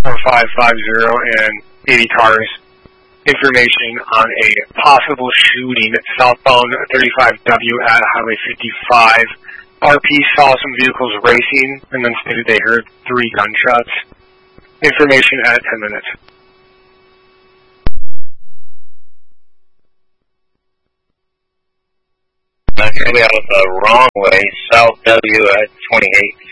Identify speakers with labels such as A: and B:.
A: 4550 and 80 cars. Information on a possible shooting southbound 35W at Highway 55. RP saw some vehicles racing and then stated they heard 3 gunshots. Information at 10 minutes.
B: Actually out the wrong way, South W at 28.